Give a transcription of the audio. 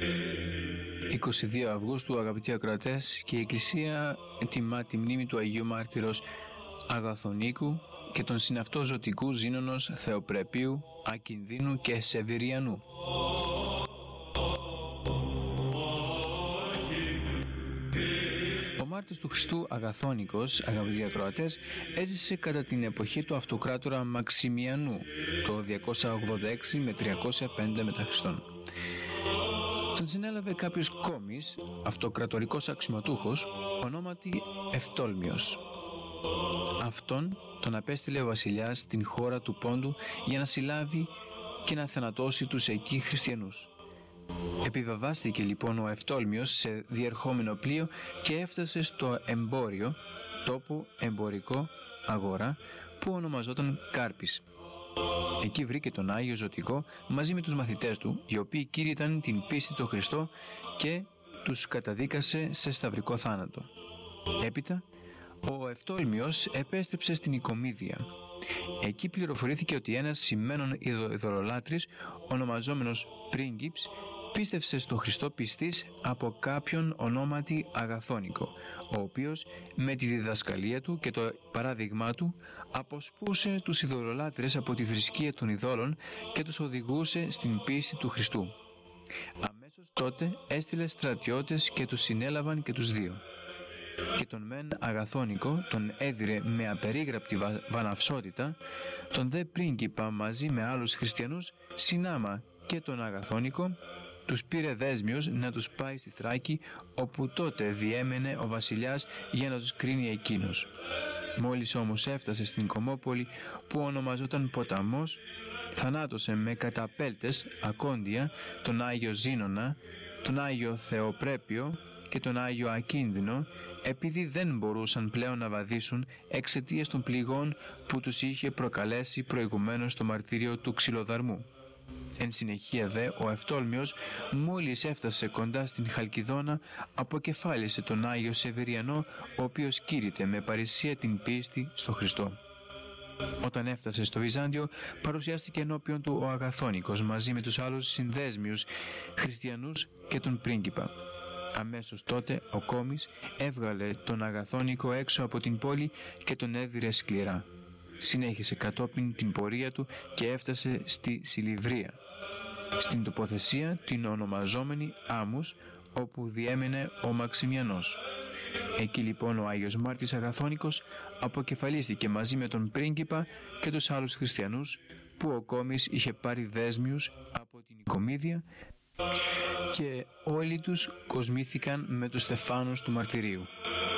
22 Αυγούστου, αγαπητοί ακροατές, και η Εκκλησία τιμά τη μνήμη του Αγίου Μάρτυρος Αγαθονίκου και τον συναυτό ζωτικού Ζήνωνος Θεοπρεπίου, Ακινδύνου και Σεβηριανού. Ο μάρτυρας του Χριστού Αγαθόνικος, αγαπητοί ακροατές, έζησε κατά την εποχή του αυτοκράτορα Μαξιμιανού, το 286 με 305 μετά Χριστόν. Τον συνέλαβε κάποιος κόμις, αυτοκρατορικός αξιωματούχος, ονόματι Ευτόλμιος. Αυτόν τον απέστειλε ο βασιλιάς στην χώρα του Πόντου για να συλλάβει και να θανατώσει τους εκεί χριστιανούς. Επιβαβάστηκε λοιπόν ο Ευτόλμιος σε διερχόμενο πλοίο και έφτασε στο εμπόριο, τόπο εμπορικό, αγορά, που ονομαζόταν Κάρπης. Εκεί βρήκε τον Άγιο Ζωτικό μαζί με τους μαθητές του, οι οποίοι κήρυταν την πίστη του Χριστό και τους καταδίκασε σε σταυρικό θάνατο. Έπειτα, ο Ευτόλμιος επέστρεψε στην Οικομίδια. Εκεί πληροφορήθηκε ότι ένας σημαίνον ειδωλολάτρης, ονομαζόμενος Πρίγκιψ, πίστευσε στο Χριστό πιστής από κάποιον ονόματι Αγαθόνικο, ο οποίος με τη διδασκαλία του και το παράδειγμά του αποσπούσε τους ειδωλολάτρες από τη θρησκεία των ειδόλων και τους οδηγούσε στην πίστη του Χριστού. Αμέσως τότε έστειλε στρατιώτες και τους συνέλαβαν και τους δύο. Και τον μεν Αγαθόνικο τον έδιρε με απερίγραπτη βαναυσότητα, τον δε πρίγκιπα μαζί με άλλους χριστιανούς συνάμα και τον Αγαθόνικο τους πήρε δέσμιος να τους πάει στη Θράκη, όπου τότε διέμενε ο βασιλιάς για να τους κρίνει εκείνος. Μόλις όμως έφτασε στην Κομόπολη, που ονομαζόταν Ποταμός, θανάτωσε με καταπέλτες ακόντια τον Άγιο Ζήνονα, τον Άγιο Θεοπρέπιο και τον Άγιο Ακίνδυνο, επειδή δεν μπορούσαν πλέον να βαδίσουν εξαιτίας των πληγών που τους είχε προκαλέσει προηγουμένως το μαρτύριο του Ξυλοδαρμού. Εν συνεχεία δε, ο Ευτόλμιος, μόλις έφτασε κοντά στην Χαλκιδόνα, αποκεφάλισε τον Άγιο Σεβηριανό, ο οποίος κήρυτε με παρησία την πίστη στο Χριστό. Όταν έφτασε στο Βυζάντιο, παρουσιάστηκε ενώπιον του ο Αγαθόνικος μαζί με τους άλλους συνδέσμιους χριστιανούς και τον πρίγκιπα. Αμέσως τότε ο κόμις έβγαλε τον Αγαθόνικο έξω από την πόλη και τον έδιρε σκληρά. Συνέχισε κατόπιν την πορεία του και έφτασε στη Σιλιβρία, στην τοποθεσία την ονομαζόμενη Άμμους, όπου διέμενε ο Μαξιμιανός. Εκεί λοιπόν ο Άγιος Μάρτυρας Αγαθόνικος αποκεφαλίστηκε μαζί με τον πρίγκιπα και τους άλλους χριστιανούς, που ο κόμις είχε πάρει δέσμιους από την Οικομίδια, και όλοι τους κοσμήθηκαν με τους στεφάνους του μαρτυρίου.